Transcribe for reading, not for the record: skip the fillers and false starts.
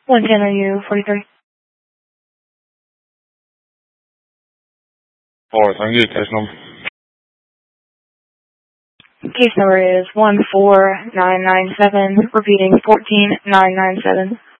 110, are you 43? Alright, thank you. Case number. Case number is 14997, repeating 14997.